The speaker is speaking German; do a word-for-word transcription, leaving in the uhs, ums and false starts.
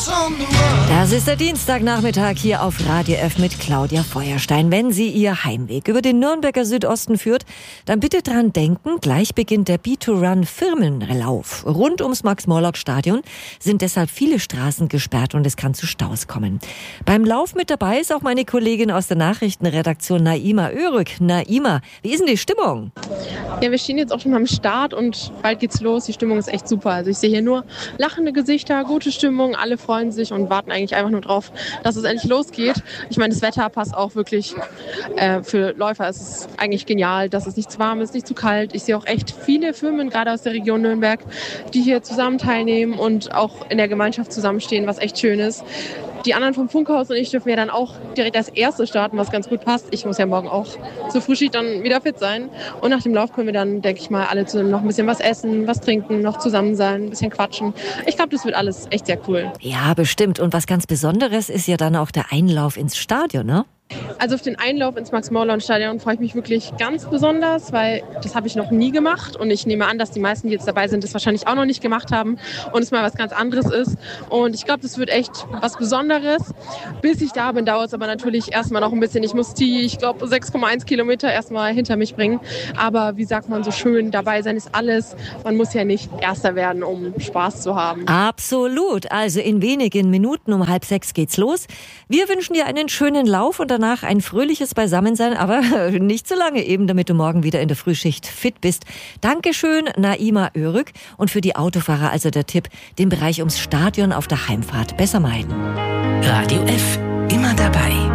Das ist der Dienstagnachmittag hier auf Radio F mit Claudia Feuerstein. Wenn sie ihr Heimweg über den Nürnberger Südosten führt, dann bitte dran denken, gleich beginnt der B zwei Run Firmenlauf. Rund ums Max-Morlock-Stadion sind deshalb viele Straßen gesperrt und es kann zu Staus kommen. Beim Lauf mit dabei ist auch meine Kollegin aus der Nachrichtenredaktion Naima Örük. Naima, wie ist denn die Stimmung? Ja, wir stehen jetzt auch schon am Start und bald geht's los. Die Stimmung ist echt super. Also ich sehe hier nur lachende Gesichter, gute Stimmung, alle freuen sich und warten eigentlich einfach nur drauf, dass es endlich losgeht. Ich meine, das Wetter passt auch wirklich äh, für Läufer. Es ist eigentlich genial, dass es nicht zu warm ist, nicht zu kalt. Ich sehe auch echt viele Firmen, gerade aus der Region Nürnberg, die hier zusammen teilnehmen und auch in der Gemeinschaft zusammenstehen, was echt schön ist. Die anderen vom Funkhaus und ich dürfen ja dann auch direkt als Erste starten, was ganz gut passt. Ich muss ja morgen auch zur Frühschicht dann wieder fit sein. Und nach dem Lauf können wir dann, denke ich mal, alle zusammen noch ein bisschen was essen, was trinken, noch zusammen sein, ein bisschen quatschen. Ich glaube, das wird alles echt sehr cool. Ja, bestimmt. Und was ganz Besonderes ist ja dann auch der Einlauf ins Stadion, ne? Also auf den Einlauf ins Max-Morlock-Stadion freue ich mich wirklich ganz besonders, weil das habe ich noch nie gemacht und ich nehme an, dass die meisten, die jetzt dabei sind, das wahrscheinlich auch noch nicht gemacht haben und es mal was ganz anderes ist. Und ich glaube, das wird echt was Besonderes. Bis ich da bin, dauert es aber natürlich erstmal noch ein bisschen. Ich muss die, ich glaube, sechs Komma eins Kilometer erstmal hinter mich bringen. Aber wie sagt man so schön, dabei sein ist alles. Man muss ja nicht Erster werden, um Spaß zu haben. Absolut. Also in wenigen Minuten um halb sechs geht's los. Wir wünschen dir einen schönen Lauf und dann danach ein fröhliches Beisammensein, aber nicht so lange eben, damit du morgen wieder in der Frühschicht fit bist. Dankeschön, Naima Örük. Und für die Autofahrer also der Tipp, den Bereich ums Stadion auf der Heimfahrt besser meiden. Radio F, immer dabei.